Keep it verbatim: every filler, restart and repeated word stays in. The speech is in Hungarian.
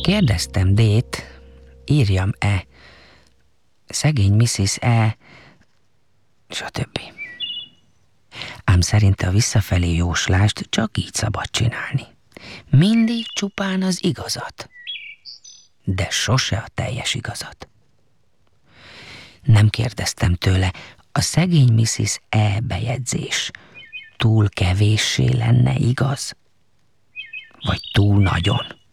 Kérdeztem D-t, írjam-e, szegény missziz E, stb. Ám szerinte a visszafelé jóslást csak így szabad csinálni. Mindig csupán az igazat, de sose a teljes igazat. Nem kérdeztem tőle, a szegény missziz E bejegyzés túl kevéssé lenne igaz? Vagy túl nagyon?